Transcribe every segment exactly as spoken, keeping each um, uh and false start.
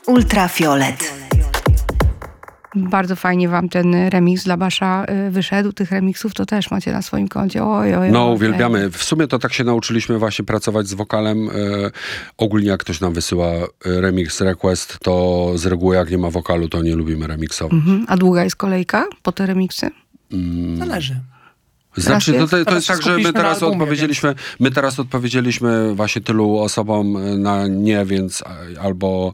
Ultrafiolet. Bardzo fajnie wam ten remix dla Basza wyszedł. Tych remixów to też macie na swoim koncie. Oj, oj, no, oj. uwielbiamy. W sumie to tak się nauczyliśmy właśnie pracować z wokalem. E, ogólnie jak ktoś nam wysyła remix, request, to z reguły jak nie ma wokalu, to nie lubimy remiksować. Mhm. A długa jest kolejka po te remiksy? Mm. Zależy. Znaczy, to, to, to jest tak, że my teraz albumie, odpowiedzieliśmy, więc... my teraz odpowiedzieliśmy właśnie tylu osobom na nie, więc albo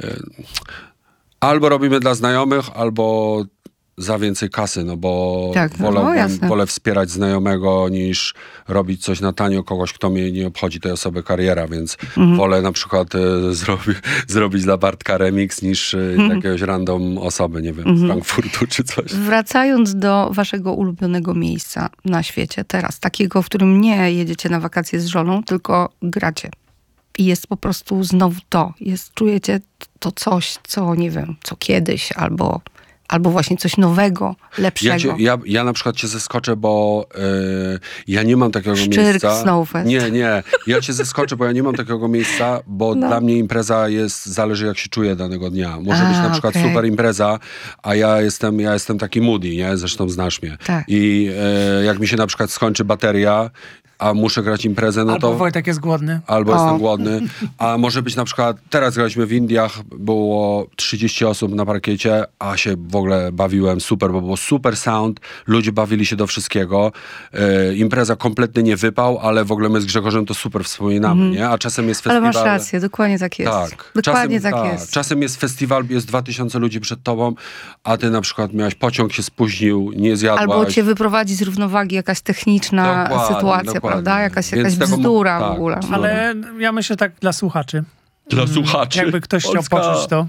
albo robimy dla znajomych, albo za więcej kasy, no bo tak, wolę, no, wolę wspierać znajomego niż robić coś na tanio kogoś, kto mnie nie obchodzi tej osoby kariera, więc mhm. wolę na przykład e, zrobi, zrobić dla Bartka remix niż e, mhm. jakiegoś random osoby, nie wiem, mhm. z Frankfurtu czy coś. Wracając do waszego ulubionego miejsca na świecie teraz, takiego, w którym nie jedziecie na wakacje z żoną, tylko gracie. I jest po prostu znowu to. Jest, czujecie to coś, co nie wiem, co kiedyś, albo... Albo właśnie coś nowego, lepszego. Ja, cię, ja, ja na przykład cię zaskoczę, bo yy, ja nie mam takiego Szczyrk, miejsca. Snowfest. Nie, nie. Ja cię zaskoczę, bo ja nie mam takiego miejsca, bo no. dla mnie impreza jest, zależy jak się czuję danego dnia. Może a, być na przykład okay. super impreza, a ja jestem, ja jestem taki moody, nie? Zresztą znasz mnie. Tak. I yy, jak mi się na przykład skończy bateria, a muszę grać imprezę, no albo to... Albo Wojtek jest głodny. Albo o. jestem głodny. A może być na przykład, teraz graliśmy w Indiach, było trzydzieści osób na parkiecie, a się w ogóle bawiłem super, bo było super sound, ludzie bawili się do wszystkiego. E, impreza kompletnie nie wypał, ale w ogóle my z Grzegorzem to super wspominamy, mm. nie? A czasem jest festiwal... Ale masz rację, dokładnie tak jest. Tak. Dokładnie czasem, tak, tak jest. Czasem jest festiwal, jest dwa tysiące ludzi przed tobą, a ty na przykład miałeś pociąg, się spóźnił, nie zjadłaś. Albo cię wyprowadzi z równowagi jakaś techniczna dokładnie, sytuacja, dokładnie. prawda? Jakaś, jakaś Więc tego, bzdura tak, w ogóle. Ale ja myślę tak dla słuchaczy. Dla słuchaczy. Jakby ktoś Polska. chciał poczuć to,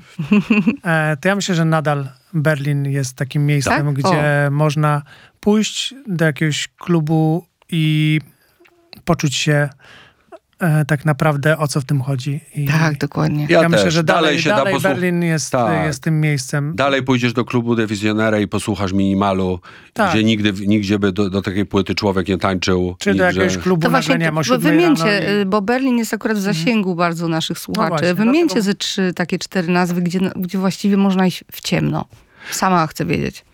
e, to ja myślę, że nadal Berlin jest takim miejscem, tak? gdzie o. można pójść do jakiegoś klubu i poczuć się e, tak naprawdę o co w tym chodzi. I tak, dokładnie. Ja, ja myślę, też. że dalej, dalej, się dalej da posłuch... Berlin jest, tak. jest tym miejscem. Dalej pójdziesz do klubu de Visionnaire i posłuchasz Minimalu, tak. gdzie nigdy, nigdzie by do, do takiej płyty człowiek nie tańczył. Czy do jakiegoś klubu to właśnie, nie ma to wymieńcie, i... bo Berlin jest akurat w zasięgu hmm. bardzo naszych słuchaczy. No właśnie, wymieńcie dlatego... ze trzy, takie cztery nazwy, gdzie, gdzie właściwie można iść w ciemno. Sama chcę wiedzieć.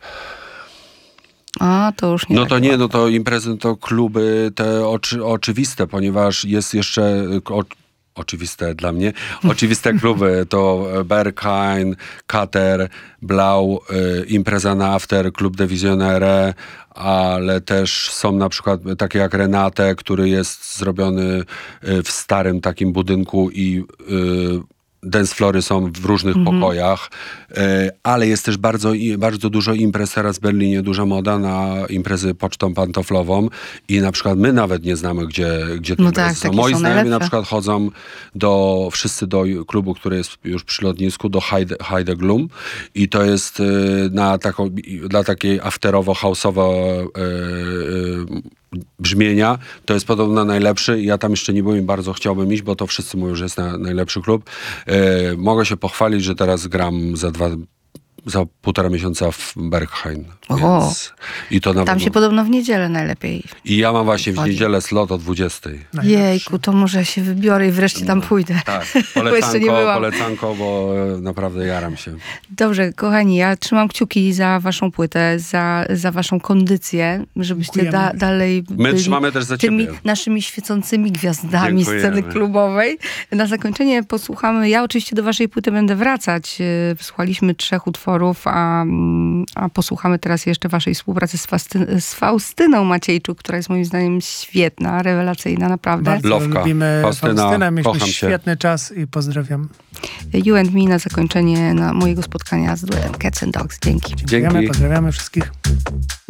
A, to już nie No tak to nie, łatwo. no to imprezy, to kluby te oczy, oczywiste, ponieważ jest jeszcze... O, oczywiste dla mnie. Oczywiste kluby to Berghain, Kater, Blau, y, impreza na after, klub de Visionnaire, ale też są na przykład takie jak Renate, który jest zrobiony y, w starym takim budynku i y, dance flory są w różnych mm-hmm. pokojach, y, ale jest też bardzo, i, bardzo dużo imprez teraz w Berlinie, duża moda na imprezy pocztą pantoflową i na przykład my nawet nie znamy, gdzie, gdzie te no imprezy tak, są. Moi są znajomi najlepsze. na przykład chodzą do, wszyscy do klubu, który jest już przy lotnisku, do Heide, Heide Glum i to jest y, na taką, dla takiej afterowo-house'owo y, y, brzmienia, to jest podobno najlepszy. Ja tam jeszcze nie byłem i bardzo chciałbym iść, bo to wszyscy mówią, że jest na, najlepszy klub. E, mogę się pochwalić, że teraz gram za dwa za półtora miesiąca w Berghain. Więc i to nawet tam się podobno w niedzielę najlepiej. I ja mam właśnie chodzi. w niedzielę slot o dwudziestej. Jejku, to może się wybiorę i wreszcie tam pójdę. Tak, bo jeszcze nie polecanko, byłam. polecanko, bo naprawdę jaram się. Dobrze, kochani, ja trzymam kciuki za waszą płytę, za, za waszą kondycję, żebyście da, dalej My byli trzymamy też za tymi ciebie. naszymi świecącymi gwiazdami Dziękujemy. sceny klubowej. Na zakończenie posłuchamy, ja oczywiście do waszej płyty będę wracać. Wysłuchaliśmy trzech utworów, a, a posłuchamy teraz jeszcze waszej współpracy z, Fasty, z Faustyną Maciejczuk, która jest moim zdaniem świetna, rewelacyjna, naprawdę. Bardzo Lowka. lubimy Faustyna, Faustynę, mieliśmy kocham cię. świetny czas i pozdrawiam. You and Me na zakończenie na mojego spotkania z duetem Cats and Dogs. Dzięki. Dziękujemy, Dzięki. pozdrawiamy wszystkich.